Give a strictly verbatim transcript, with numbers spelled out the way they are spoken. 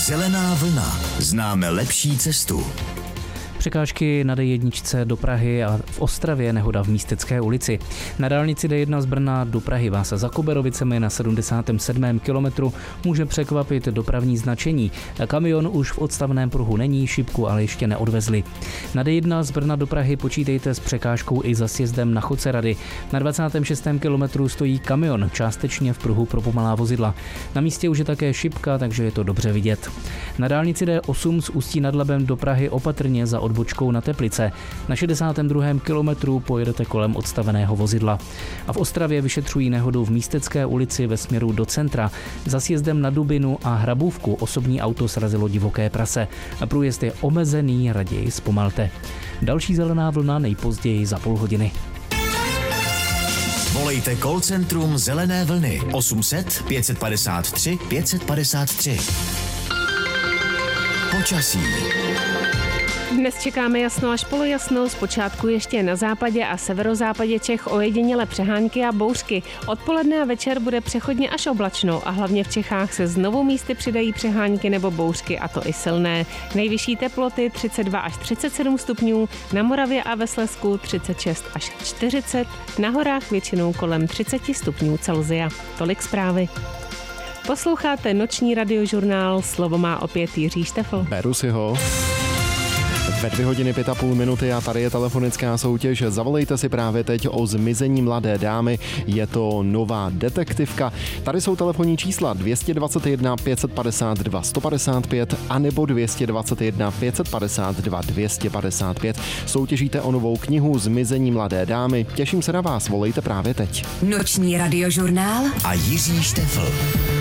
Zelená vlna. Známe lepší cestu. Překážky na D jedna do Prahy a v Ostravě nehoda v Místecké ulici. Na dálnici D jedna z Brna do Prahy vás za Koberovicemi na sedmdesátém sedmém kilometru může překvapit dopravní značení. Kamion už v odstavném pruhu není, šipku ale ještě neodvezli. Na D jedna z Brna do Prahy počítejte s překážkou i za sjezdem na Chodce Rady. Na dvacátém šestém kilometru stojí kamion, částečně v pruhu pro pomalá vozidla. Na místě už je také šipka, takže je to dobře vidět. Na dálnici D osm z Ústí nad Labem do Prahy opatrně za odbočkou na Teplice. Na šedesátém druhém kilometru pojedete kolem odstaveného vozidla. A v Ostravě vyšetřují nehodu v Místecké ulici ve směru do centra. Za sjezdem na Dubinu a Hrabůvku osobní auto srazilo divoké prase. Průjezd je omezený, raději zpomalte. Další zelená vlna nejpozději za půl hodiny. Volejte call centrum Zelené vlny osm set pět padesát tři pět padesát tři. Počasí. Dnes čekáme jasno až polojasno, zpočátku ještě na západě a severozápadě Čech ojedinělé přehánky a bouřky. Odpoledne a večer bude přechodně až oblačno a hlavně v Čechách se znovu místy přidají přehánky nebo bouřky, a to i silné. Nejvyšší teploty třicet dva až třicet sedm stupňů, na Moravě a ve Slezsku třicet šest až čtyřicet, na horách většinou kolem třicet stupňů Celsia. Tolik zprávy. Posloucháte noční radiožurnál, slovo má opět Jiří Štefl. Beru si ho. Ve dvě hodiny pět a půl minuty a tady je telefonická soutěž. Zavolejte si právě teď o zmizení mladé dámy. Je to nová detektivka. Tady jsou telefonní čísla dvě dvě jedna pět padesát dva sto padesát pět a nebo dvě dvě jedna pět padesát dva dvě padesát pět. Soutěžíte o novou knihu Zmizení mladé dámy. Těším se na vás, volejte právě teď. Noční radiožurnál a Jiří Štefl.